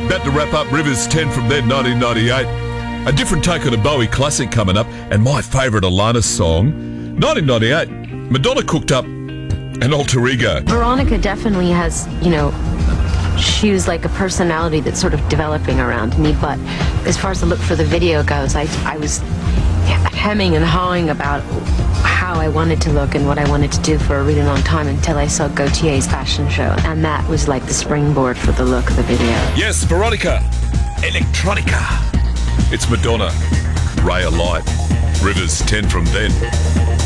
About to wrap up Rivers 10 from then, 1998. A different take on a Bowie classic coming up, and my favourite Alanis song, 1998. Madonna cooked up an alter ego. Veronica definitely has, she was like a personality that's sort of developing around me, but as far as the look for the video goes, I was hemming and hawing about how I wanted to look and what I wanted to do for a really long time until I saw Gaultier's fashion show, and that was like the springboard for the look of the video. Yes, Veronica, Electronica. It's Madonna, Ray of Light, Rivers 10 from then.